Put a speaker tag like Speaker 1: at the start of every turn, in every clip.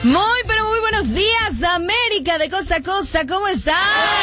Speaker 1: Muy, pero muy buenos días, América de costa a costa, ¿cómo están?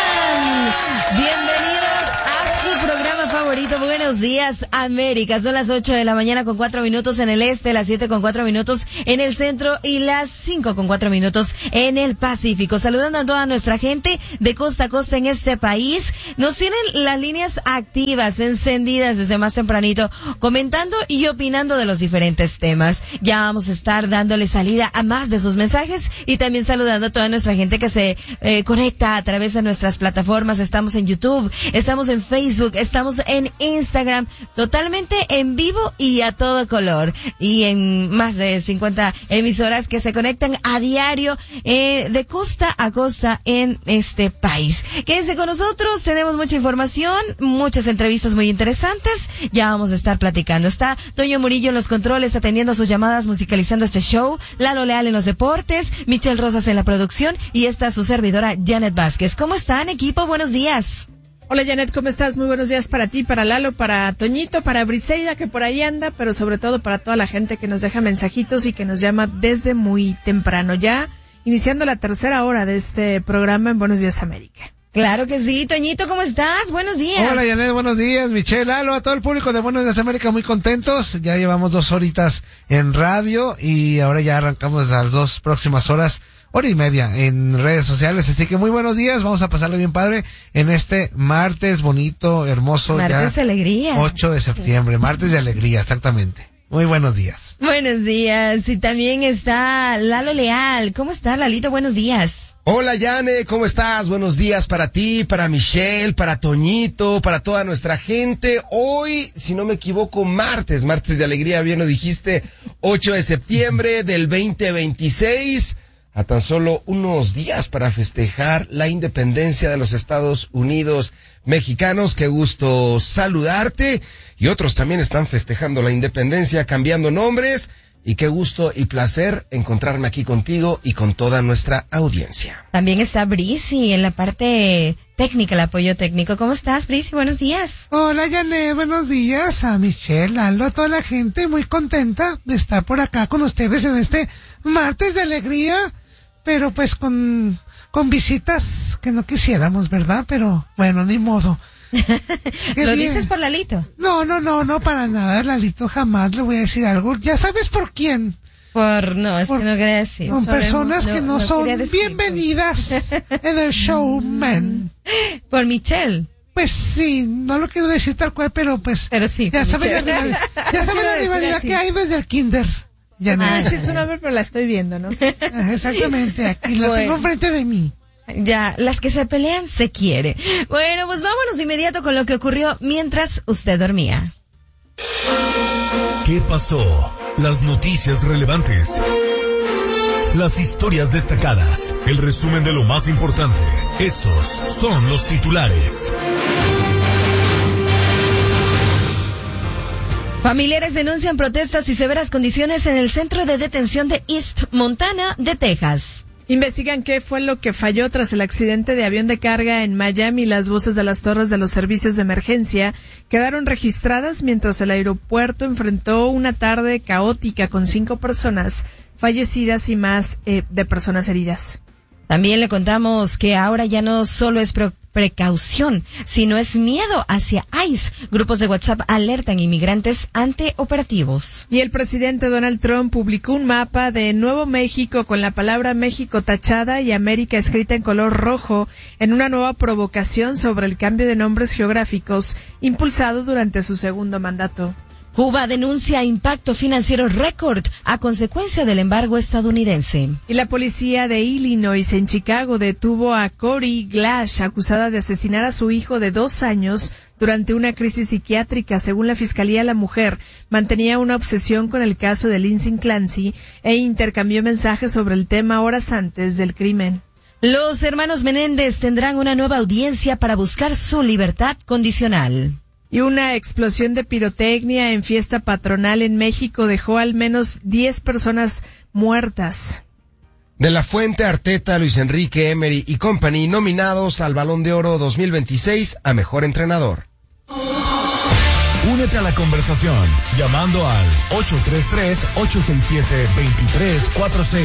Speaker 1: Bienvenidos a su programa favorito, Buenos Días, América. Son las 8 de la mañana con 4 minutos en el este, las 7 con 4 minutos en el centro y las 5 con 4 minutos en el Pacífico. Saludando a toda nuestra gente de costa a costa en este país. Nos tienen las líneas activas, encendidas desde más tempranito, comentando y opinando de los diferentes temas. Ya vamos a estar dándole salida a más de sus mensajes y también saludando a toda nuestra gente que se conecta a través de nuestras plataformas. Estamos en YouTube, estamos en Facebook, estamos en Instagram, totalmente en vivo y a todo color. Y en más de 50 emisoras que se conectan a diario de costa a costa en este país. Quédense con nosotros, tenemos mucha información, muchas entrevistas muy interesantes. Ya vamos a estar platicando. Está Toño Murillo en los controles atendiendo sus llamadas, musicalizando este show. Lalo Leal en los deportes, Michelle Rosas en la producción y esta su servidora Janet Vázquez. ¿Cómo están, equipo? Buenos días.
Speaker 2: Hola Janet, ¿cómo estás? Muy buenos días para ti, para Lalo, para Toñito, para Briseida que por ahí anda, pero sobre todo para toda la gente que nos deja mensajitos y que nos llama desde muy temprano, ya iniciando la tercera hora de este programa en Buenos Días América.
Speaker 1: Claro que sí. Toñito, ¿cómo estás? Buenos días.
Speaker 3: Hola Janet, buenos días. Michelle, Lalo, a todo el público de Buenos Días América, muy contentos. Ya llevamos 2 horitas en radio y ahora ya arrancamos las 2 próximas horas, hora y media en redes sociales. Así que muy buenos días, vamos a pasarle bien padre en este martes bonito, hermoso.
Speaker 1: Martes de alegría.
Speaker 3: 8 de septiembre, martes de alegría, exactamente. Muy buenos días.
Speaker 1: Buenos días. Y también está Lalo Leal. ¿Cómo está, Lalito? Buenos días.
Speaker 4: Hola, Yane, ¿cómo estás? Buenos días para ti, para Michelle, para Toñito, para toda nuestra gente. Hoy, si no me equivoco, martes de alegría, bien lo dijiste, 8 de septiembre del 2026, a tan solo unos días para festejar la independencia de los Estados Unidos mexicanos. Qué gusto saludarte. Y otros también están festejando la independencia, cambiando nombres. Y qué gusto y placer encontrarme aquí contigo y con toda nuestra audiencia.
Speaker 1: También está Brisi en la parte técnica, el apoyo técnico. ¿Cómo estás, Brisi? Buenos días.
Speaker 3: Hola, Janet, buenos días. A Michelle, Lalo, a toda la gente, muy contenta de estar por acá con ustedes en este martes de alegría, pero pues con visitas que no quisiéramos, ¿verdad? Pero bueno, ni modo.
Speaker 1: ¿Lo dices por Lalito?
Speaker 3: No, para nada, Lalito, jamás le voy a decir algo. ¿Ya sabes por quién?
Speaker 1: Que no quería decir.
Speaker 3: Con personas que no son bienvenidas en el showman.
Speaker 1: ¿Por Michelle?
Speaker 3: Pues sí, no lo quiero decir tal cual, pero
Speaker 1: sí.
Speaker 3: Ya saben la rivalidad que hay desde el kinder.
Speaker 2: Sí es un nombre, pero la estoy viendo, ¿no?
Speaker 3: Exactamente, aquí la tengo enfrente de mí.
Speaker 1: Ya, las que se pelean se quiere. Bueno, pues vámonos de inmediato con lo que ocurrió mientras usted dormía.
Speaker 5: ¿Qué pasó? Las noticias relevantes. Las historias destacadas. El resumen de lo más importante. Estos son los titulares.
Speaker 1: Familiares denuncian protestas y severas condiciones en el centro de detención de East Montana de Texas.
Speaker 2: Investigan qué fue lo que falló tras el accidente de avión de carga en Miami. Las voces de las torres de los servicios de emergencia quedaron registradas mientras el aeropuerto enfrentó una tarde caótica con 5 personas fallecidas y más de personas heridas.
Speaker 1: También le contamos que ahora ya no solo es precaución, sino es miedo hacia ICE. Grupos de WhatsApp alertan inmigrantes ante operativos.
Speaker 2: Y el presidente Donald Trump publicó un mapa de Nuevo México con la palabra México tachada y América escrita en color rojo en una nueva provocación sobre el cambio de nombres geográficos impulsado durante su segundo mandato.
Speaker 1: Cuba denuncia impacto financiero récord a consecuencia del embargo estadounidense.
Speaker 2: Y la policía de Illinois en Chicago detuvo a Corey Glash, acusada de asesinar a su hijo de 2 años durante una crisis psiquiátrica. Según la fiscalía, la mujer mantenía una obsesión con el caso de Lindsay Clancy e intercambió mensajes sobre el tema horas antes del crimen.
Speaker 1: Los hermanos Menéndez tendrán una nueva audiencia para buscar su libertad condicional.
Speaker 2: Y una explosión de pirotecnia en fiesta patronal en México dejó al menos 10 personas muertas.
Speaker 4: De la Fuente, Arteta, Luis Enrique, Emery y Company nominados al Balón de Oro 2026 a Mejor Entrenador.
Speaker 5: Únete a la conversación llamando al 833-867-2346.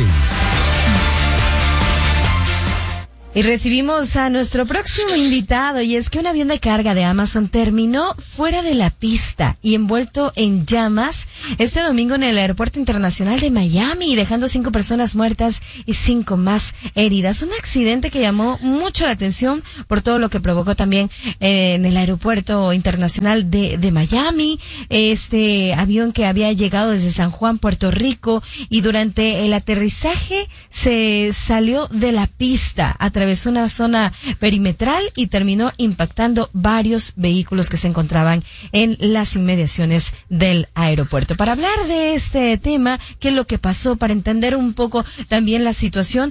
Speaker 1: Y recibimos a nuestro próximo invitado, y es que un avión de carga de Amazon terminó fuera de la pista y envuelto en llamas este domingo en el Aeropuerto Internacional de Miami, dejando 5 personas muertas y 5 más heridas. Un accidente que llamó mucho la atención por todo lo que provocó también en el Aeropuerto Internacional de Miami. Este avión que había llegado desde San Juan, Puerto Rico, y durante el aterrizaje se salió de la pista a través de una zona perimetral y terminó impactando varios vehículos que se encontraban en las inmediaciones del aeropuerto. Para hablar de este tema, qué es lo que pasó, para entender un poco también la situación,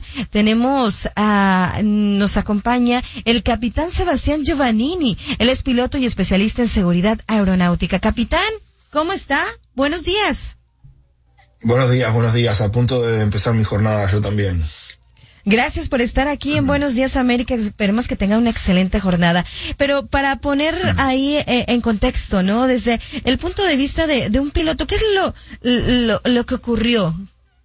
Speaker 1: nos acompaña el capitán Sebastián Giovannini. Él es piloto y especialista en seguridad aeronáutica. Capitán, ¿cómo está? Buenos días.
Speaker 6: Buenos días. A punto de empezar mi jornada, yo también.
Speaker 1: Gracias por estar aquí en Buenos Días América. Esperemos que tenga una excelente jornada. Pero para poner ahí en contexto, ¿no? Desde el punto de vista de un piloto, ¿qué es lo que ocurrió?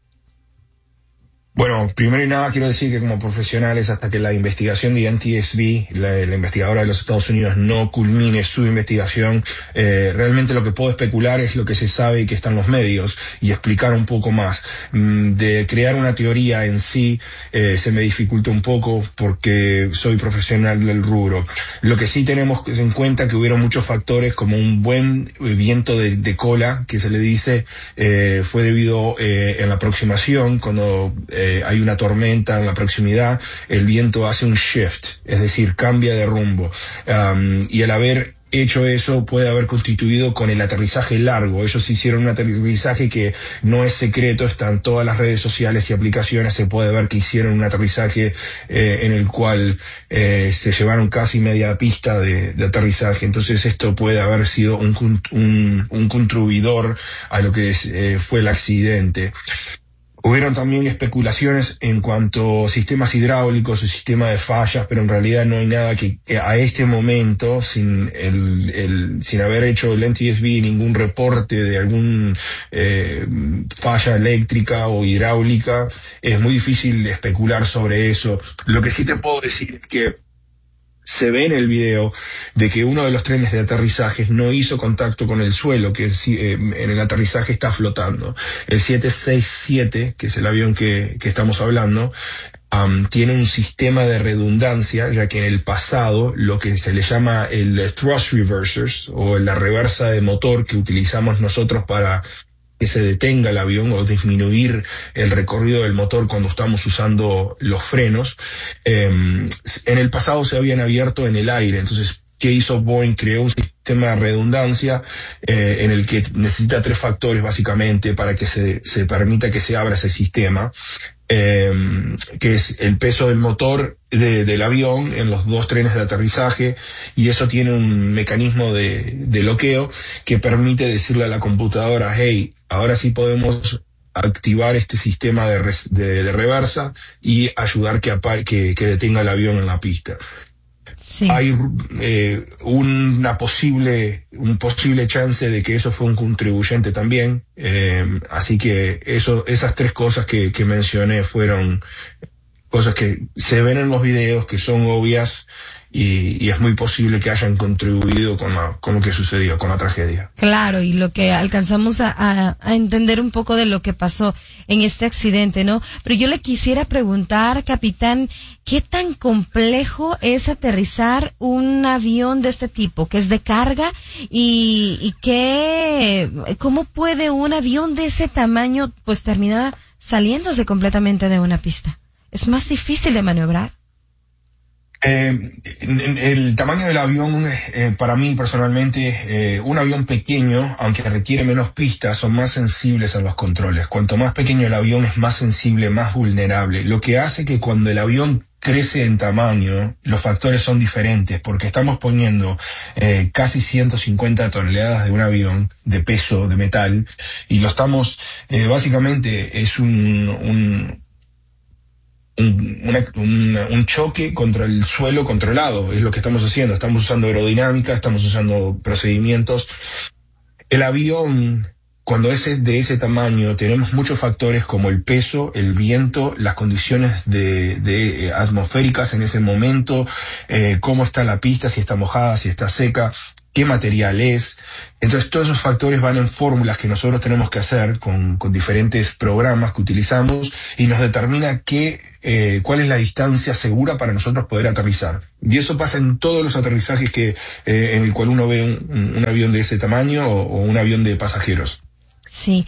Speaker 6: Bueno, primero y nada quiero decir que como profesionales, hasta que la investigación de NTSB, la investigadora de los Estados Unidos, no culmine su investigación, realmente lo que puedo especular es lo que se sabe y que está en los medios, y explicar un poco más. De crear una teoría en sí, se me dificulta un poco porque soy profesional del rubro. Lo que sí tenemos en cuenta que hubieron muchos factores, como un buen viento de cola, que se le dice, fue debido en la aproximación, cuando hay una tormenta en la proximidad, el viento hace un shift, es decir, cambia de rumbo. Y al haber hecho eso, puede haber constituido con el aterrizaje largo. Ellos hicieron un aterrizaje que no es secreto, está en todas las redes sociales y aplicaciones, se puede ver que hicieron un aterrizaje en el cual se llevaron casi media pista de aterrizaje. Entonces esto puede haber sido un contribuidor a lo que fue el accidente. Hubieron también especulaciones en cuanto a sistemas hidráulicos o sistema de fallas, pero en realidad no hay nada que a este momento, sin haber hecho el NTSB ningún reporte de algún falla eléctrica o hidráulica, es muy difícil especular sobre eso. Lo que sí te puedo decir es que se ve en el video de que uno de los trenes de aterrizaje no hizo contacto con el suelo, que en el aterrizaje está flotando. El 767, que es el avión que estamos hablando, tiene un sistema de redundancia, ya que en el pasado lo que se le llama el thrust reversers, o la reversa de motor que utilizamos nosotros para que se detenga el avión o disminuir el recorrido del motor cuando estamos usando los frenos, en el pasado se habían abierto en el aire. Entonces, ¿qué hizo Boeing? Creó un sistema de redundancia en el que necesita 3 factores básicamente para que se permita que se abra ese sistema, que es el peso del motor del avión en los 2 trenes de aterrizaje, y eso tiene un mecanismo de bloqueo que permite decirle a la computadora: hey, ahora sí podemos activar este sistema de reversa y ayudar que detenga el avión en la pista. Sí. Hay un posible chance de que eso fue un contribuyente también, así que esas 3 cosas que mencioné fueron cosas que se ven en los videos, que son obvias, y es muy posible que hayan contribuido con lo que sucedió, con la tragedia.
Speaker 1: Claro, y lo que alcanzamos a entender un poco de lo que pasó en este accidente, ¿no? Pero yo le quisiera preguntar, capitán, ¿qué tan complejo es aterrizar un avión de este tipo, que es de carga, y cómo puede un avión de ese tamaño pues terminar saliéndose completamente de una pista? ¿Es más difícil de maniobrar?
Speaker 6: El tamaño del avión, para mí personalmente, un avión pequeño, aunque requiere menos pistas, son más sensibles a los controles. Cuanto más pequeño el avión es más sensible, más vulnerable. Lo que hace que cuando el avión crece en tamaño, los factores son diferentes, porque estamos poniendo casi 150 toneladas de un avión de peso, de metal, y lo estamos, básicamente es un un choque contra el suelo controlado. Es lo que estamos haciendo. Estamos usando aerodinámica, estamos usando procedimientos. El avión, cuando es de ese tamaño, tenemos muchos factores como el peso, el viento, las condiciones de atmosféricas en ese momento, cómo está la pista, si está mojada, si está seca, qué material es. Entonces todos esos factores van en fórmulas que nosotros tenemos que hacer con diferentes programas que utilizamos y nos determina cuál es la distancia segura para nosotros poder aterrizar. Y eso pasa en todos los aterrizajes en el cual uno ve un avión de ese tamaño o un avión de pasajeros.
Speaker 1: Sí.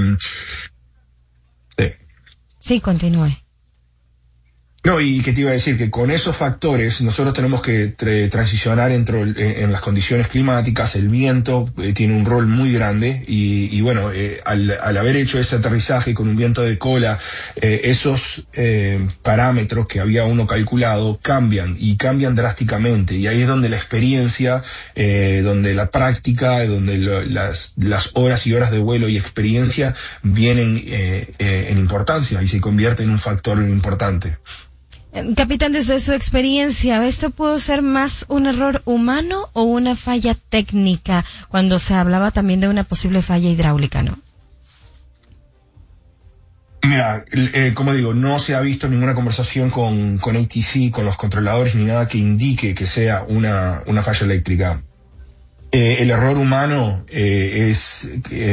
Speaker 1: Sí, continúe.
Speaker 6: No, y que te iba a decir que con esos factores nosotros tenemos que transicionar en las condiciones climáticas. El viento tiene un rol muy grande y bueno, al haber hecho ese aterrizaje con un viento de cola, esos parámetros que había uno calculado cambian drásticamente, y ahí es donde la experiencia, donde la práctica, donde las horas y horas de vuelo y experiencia vienen en importancia y se convierte en un factor importante.
Speaker 1: Capitán, desde su experiencia, ¿esto puede ser más un error humano o una falla técnica? Cuando se hablaba también de una posible falla hidráulica, ¿no?
Speaker 6: Mira, como digo, no se ha visto ninguna conversación con ATC, con los controladores, ni nada que indique que sea una falla eléctrica. El error humano es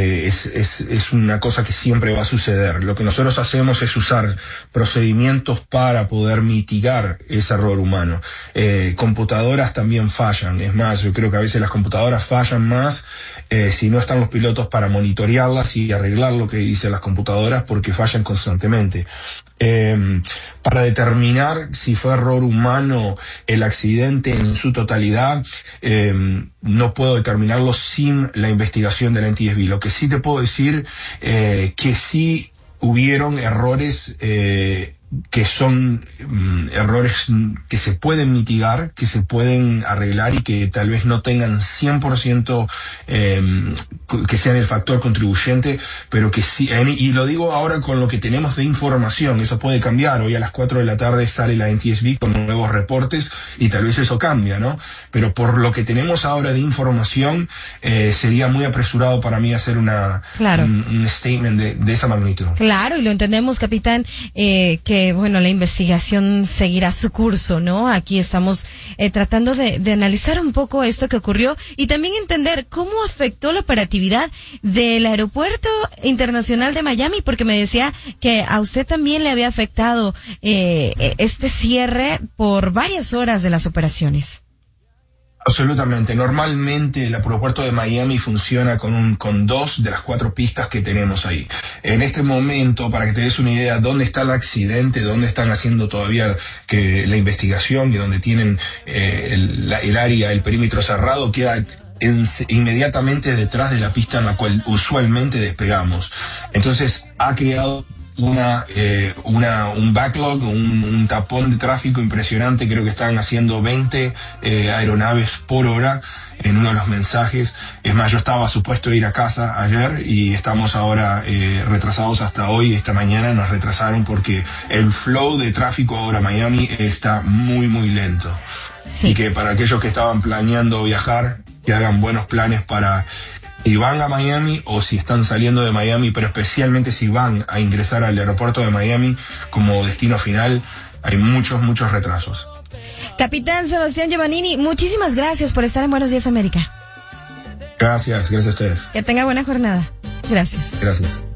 Speaker 6: una cosa que siempre va a suceder. Lo que nosotros hacemos es usar procedimientos para poder mitigar ese error humano. Computadoras también fallan. Es más, yo creo que a veces las computadoras fallan más si no están los pilotos para monitorearlas y arreglar lo que dicen las computadoras, porque fallan constantemente. Para determinar si fue error humano el accidente en su totalidad, no puedo determinarlo sin la investigación del NTSB. Lo que sí te puedo decir, que sí hubieron errores que son errores que se pueden mitigar, que se pueden arreglar y que tal vez no tengan 100% que sean el factor contribuyente, pero que sí, y lo digo ahora con lo que tenemos de información. Eso puede cambiar. Hoy a las 4 de la tarde sale la NTSB con nuevos reportes y tal vez eso cambia, ¿no? Pero por lo que tenemos ahora de información, sería muy apresurado para mí hacer un statement de esa magnitud.
Speaker 1: Claro, y lo entendemos, capitán, que bueno, la investigación seguirá su curso, ¿no? Aquí estamos tratando de analizar un poco esto que ocurrió y también entender cómo afectó la operatividad del Aeropuerto Internacional de Miami, porque me decía que a usted también le había afectado este cierre por varias horas de las operaciones.
Speaker 6: Absolutamente. Normalmente el aeropuerto de Miami funciona con 2 de las 4 pistas que tenemos ahí. En este momento, para que te des una idea dónde está el accidente, dónde están haciendo todavía la investigación y donde tienen el área, el perímetro cerrado, queda inmediatamente detrás de la pista en la cual usualmente despegamos. Entonces ha creado un backlog, un tapón de tráfico impresionante. Creo que están haciendo 20 aeronaves por hora en uno de los mensajes. Es más, yo estaba supuesto a ir a casa ayer y estamos ahora retrasados hasta hoy. Esta mañana nos retrasaron porque el flow de tráfico ahora a Miami está muy, muy lento. Sí. Y que para aquellos que estaban planeando viajar, que hagan buenos planes para si van a Miami o si están saliendo de Miami, pero especialmente si van a ingresar al aeropuerto de Miami como destino final. Hay muchos retrasos.
Speaker 1: Capitán Sebastián Giovannini, muchísimas gracias por estar en Buenos Días América.
Speaker 6: Gracias a ustedes.
Speaker 1: Que tenga buena jornada. Gracias.
Speaker 6: Gracias.